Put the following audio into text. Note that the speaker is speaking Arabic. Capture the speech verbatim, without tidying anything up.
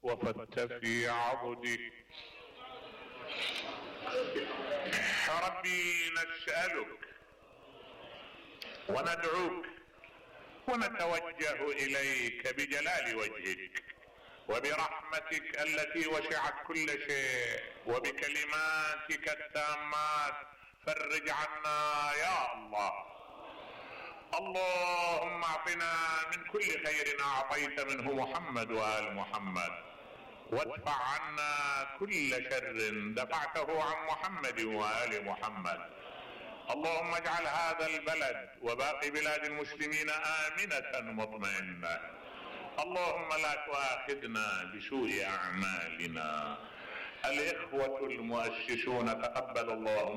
وفدت في عضدك. ربي نسألك وندعوك ونتوجه إليك بجلال وجهك وبرحمتك التي وسعت كل شيء وبكلماتك التامات، فرج عنا يا الله. اللهم اعطنا من كل خير اعطيت منه محمد وآل محمد، وادفع عنا كل شر دفعته عن محمد وآل محمد. اللهم اجعل هذا البلد وباقي بلاد المسلمين آمنة مطمئنة. اللهم لا تؤاخذنا بسوء أعمالنا. الإخوة المؤسسون تقبل الله